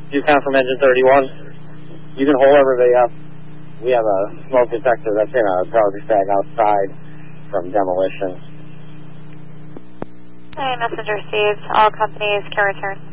Yukon from engine 31. You can hold everybody up. We have a smoke detector that's in a garbage bag outside from demolition. Hey, messenger received. All companies can return.